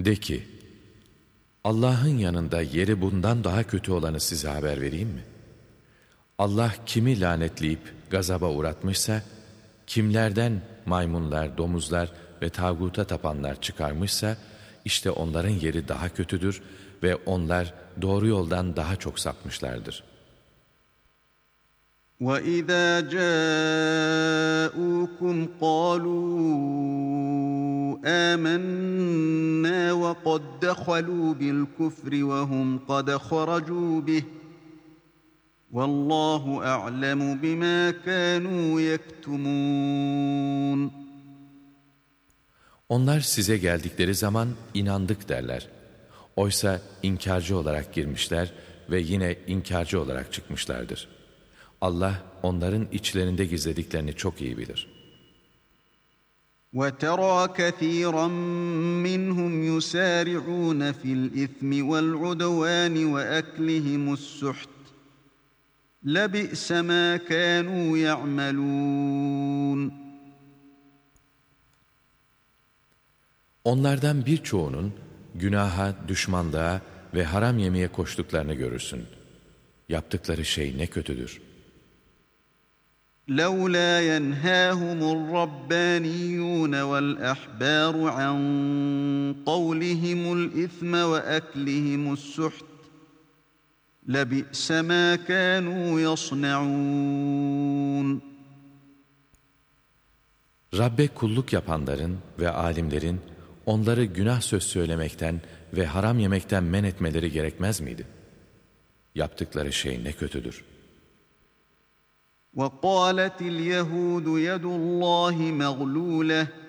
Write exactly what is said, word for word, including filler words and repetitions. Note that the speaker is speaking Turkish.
De ki, Allah'ın yanında yeri bundan daha kötü olanı size haber vereyim mi? Allah kimi lanetleyip gazaba uğratmışsa, kimlerden maymunlar, domuzlar ve tağuta tapanlar çıkarmışsa, işte onların yeri daha kötüdür ve onlar doğru yoldan daha çok sapmışlardır. وَإِذَا جَاءُوكُمْ قَالُوا آمَنَّا وَقَدْ دَخَلُوا بِالْكُفْرِ وَهُمْ قَدْ خَرَجُوا بِهِ وَاللّٰهُ أَعْلَمُ بِمَا كَانُوا يَكْتُمُونَ. Onlar size geldikleri zaman inandık derler. Oysa inkarcı olarak girmişler ve yine inkarcı olarak çıkmışlardır. Allah onların içlerinde gizlediklerini çok iyi bilir. وَتَرَى كَثِيرًا مِّنْهُمْ يُسَارِعُونَ فِي الْإِثْمِ وَالْعُدْوَانِ وَأَكْلِهِمُ السُّحْتَ لَبِئْسَ مَا كَانُوا يَعْمَلُونَ. Onlardan birçoğunun günaha, düşmanlığa ve haram yemeye koştuklarını görürsün. Yaptıkları şey ne kötüdür. لَوْلَا يَنْهَاهُمُ الرَّبَّانِيُّونَ وَالْأَحْبَارُ عَنْ قَوْلِهِمُ الْإِثْمَ وَأَكْلِهِمُ السُّحْتَ لَبِئْسَ مَا كَانُوا يَصْنَعُونَ. Rabbe kulluk yapanların ve alimlerin onları günah söz söylemekten ve haram yemekten men etmeleri gerekmez miydi? Yaptıkları şey ne kötüdür. وَقَالَتِ الْيَهُودُ يَدُ اللّٰهِ مَغْلُولَةٌ